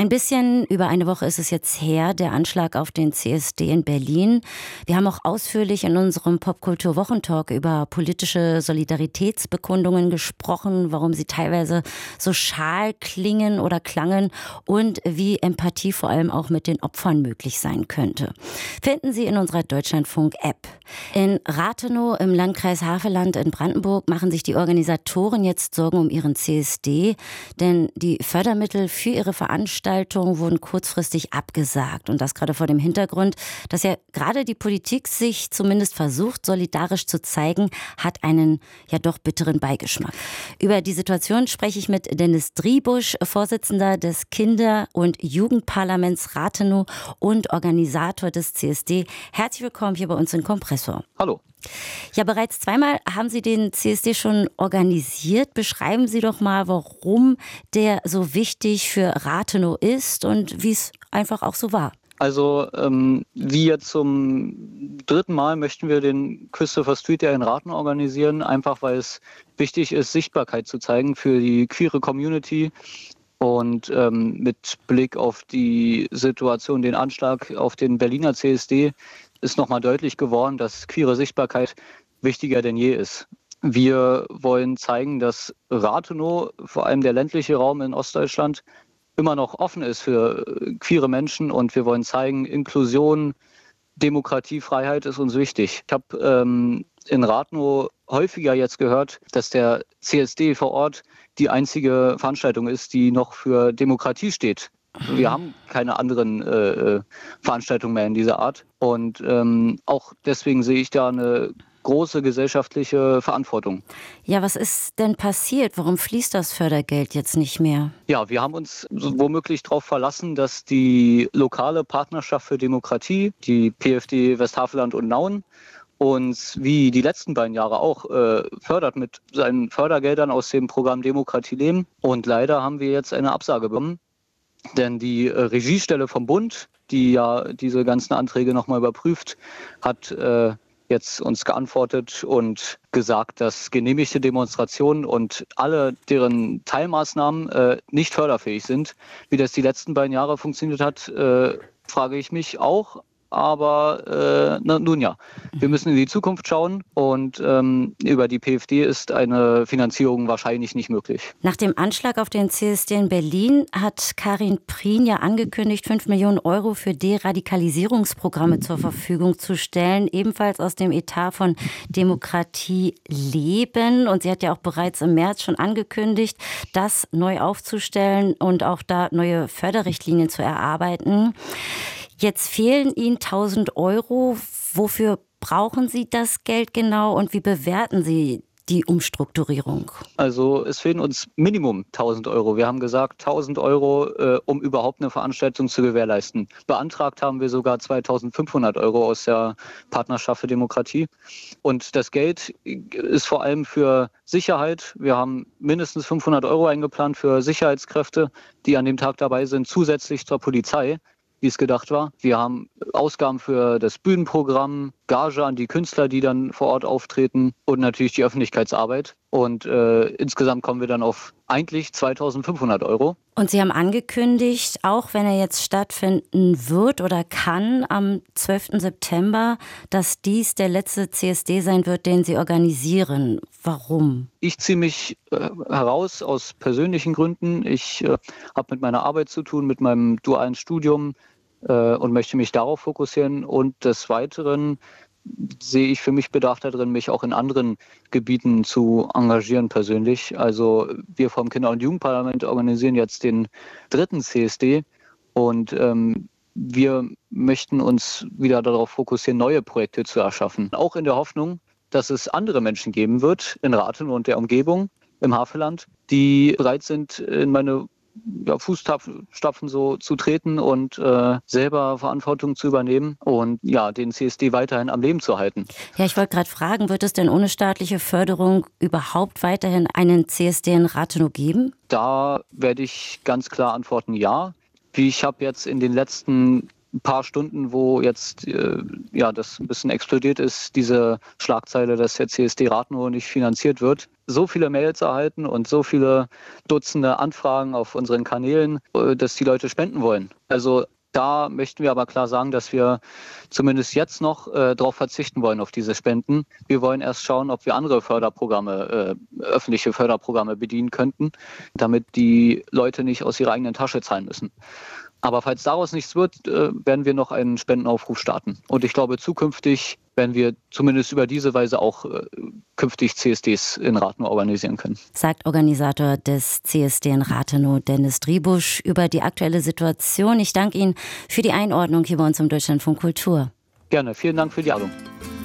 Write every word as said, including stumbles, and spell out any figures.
Ein bisschen über eine Woche ist es jetzt her, der Anschlag auf den C S D in Berlin. Wir haben auch ausführlich in unserem Popkultur-Wochentalk über politische Solidaritätsbekundungen gesprochen, warum sie teilweise so schal klingen oder klangen und wie Empathie vor allem auch mit den Opfern möglich sein könnte. Finden Sie in unserer Deutschlandfunk-App. In Rathenow im Landkreis Havelland in Brandenburg machen sich die Organisatoren jetzt Sorgen um ihren C S D, denn die Fördermittel für ihre Veranstaltung wurden kurzfristig abgesagt. Und das gerade vor dem Hintergrund, dass ja gerade die Politik sich zumindest versucht, solidarisch zu zeigen, hat einen ja doch bitteren Beigeschmack. Über die Situation spreche ich mit Dennis Driebusch, Vorsitzender des Kinder- und Jugendparlaments Rathenow und Organisator des C S D. Herzlich willkommen hier bei uns in Kompressor. Hallo. Ja, bereits zweimal haben Sie den C S D schon organisiert. Beschreiben Sie doch mal, warum der so wichtig für Rathenow ist und wie es einfach auch so war. Also ähm, wie jetzt zum dritten Mal möchten wir den Christopher Street Day in Rathenow organisieren, einfach weil es wichtig ist, Sichtbarkeit zu zeigen für die queere Community. Und ähm, mit Blick auf die Situation, den Anschlag auf den Berliner C S D, ist nochmal deutlich geworden, dass queere Sichtbarkeit wichtiger denn je ist. Wir wollen zeigen, dass Rathenow, vor allem der ländliche Raum in Ostdeutschland, immer noch offen ist für queere Menschen. Und wir wollen zeigen, Inklusion, Demokratie, Freiheit ist uns wichtig. Ich habe ähm, in Rathenow häufiger jetzt gehört, dass der C S D vor Ort die einzige Veranstaltung ist, die noch für Demokratie steht. Wir haben keine anderen äh, Veranstaltungen mehr in dieser Art. Und ähm, auch deswegen sehe ich da eine große gesellschaftliche Verantwortung. Ja, was ist denn passiert? Warum fließt das Fördergeld jetzt nicht mehr? Ja, wir haben uns womöglich darauf verlassen, dass die lokale Partnerschaft für Demokratie, die P F D Westhaveland und Nauen, uns wie die letzten beiden Jahre auch äh, fördert mit seinen Fördergeldern aus dem Programm Demokratie leben. Und leider haben wir jetzt eine Absage bekommen. Denn die äh, Regiestelle vom Bund, die ja diese ganzen Anträge nochmal überprüft, hat äh, jetzt uns geantwortet und gesagt, dass genehmigte Demonstrationen und alle deren Teilmaßnahmen äh, nicht förderfähig sind. Wie das die letzten beiden Jahre funktioniert hat, äh, frage ich mich auch. Aber äh, na, nun ja, wir müssen in die Zukunft schauen und ähm, über die P F D ist eine Finanzierung wahrscheinlich nicht möglich. Nach dem Anschlag auf den C S D in Berlin hat Karin Prien ja angekündigt, fünf Millionen Euro für Deradikalisierungsprogramme zur Verfügung zu stellen, ebenfalls aus dem Etat von Demokratie leben. Und sie hat ja auch bereits im März schon angekündigt, das neu aufzustellen und auch da neue Förderrichtlinien zu erarbeiten. Jetzt fehlen Ihnen tausend Euro. Wofür brauchen Sie das Geld genau und wie bewerten Sie die Umstrukturierung? Also es fehlen uns Minimum tausend Euro. Wir haben gesagt tausend Euro, äh, um überhaupt eine Veranstaltung zu gewährleisten. Beantragt haben wir sogar zweitausendfünfhundert Euro aus der Partnerschaft für Demokratie. Und das Geld ist vor allem für Sicherheit. Wir haben mindestens fünfhundert Euro eingeplant für Sicherheitskräfte, die an dem Tag dabei sind, zusätzlich zur Polizei, wie es gedacht war. Wir haben Ausgaben für das Bühnenprogramm, Gage an die Künstler, die dann vor Ort auftreten und natürlich die Öffentlichkeitsarbeit. Und äh, insgesamt kommen wir dann auf eigentlich zweitausendfünfhundert Euro. Und Sie haben angekündigt, auch wenn er jetzt stattfinden wird oder kann am zwölften September, dass dies der letzte C S D sein wird, den Sie organisieren. Warum? Ich ziehe mich äh, heraus aus persönlichen Gründen. Ich äh, habe mit meiner Arbeit zu tun, mit meinem dualen Studium äh, und möchte mich darauf fokussieren. Und des Weiteren sehe ich für mich Bedarf darin, mich auch in anderen Gebieten zu engagieren persönlich. Also wir vom Kinder- und Jugendparlament organisieren jetzt den dritten C S D und ähm, wir möchten uns wieder darauf fokussieren, neue Projekte zu erschaffen. Auch in der Hoffnung, dass es andere Menschen geben wird in Rathenow und der Umgebung im Havelland, die bereit sind, in meine ja, Fußstapfen so zu treten und äh, selber Verantwortung zu übernehmen und ja, den C S D weiterhin am Leben zu halten. Ja, ich wollte gerade fragen, wird es denn ohne staatliche Förderung überhaupt weiterhin einen C S D in Rathenow geben? Da werde ich ganz klar antworten, ja. Ich habe jetzt in den letzten paar Stunden, wo jetzt äh, ja das ein bisschen explodiert ist, diese Schlagzeile, dass der C S D Rathenow nicht finanziert wird, so viele Mails erhalten und so viele Dutzende Anfragen auf unseren Kanälen, äh, dass die Leute spenden wollen. Also da möchten wir aber klar sagen, dass wir zumindest jetzt noch äh, darauf verzichten wollen, auf diese Spenden. Wir wollen erst schauen, ob wir andere Förderprogramme, äh, öffentliche Förderprogramme bedienen könnten, damit die Leute nicht aus ihrer eigenen Tasche zahlen müssen. Aber falls daraus nichts wird, äh, werden wir noch einen Spendenaufruf starten. Und ich glaube, zukünftig werden wir zumindest über diese Weise auch äh, künftig C S Ds in Rathenow organisieren können. Sagt Organisator des C S D in Rathenow, Dennis Driebusch, über die aktuelle Situation. Ich danke Ihnen für die Einordnung hier bei uns im Deutschlandfunk Kultur. Gerne, vielen Dank für die Einladung.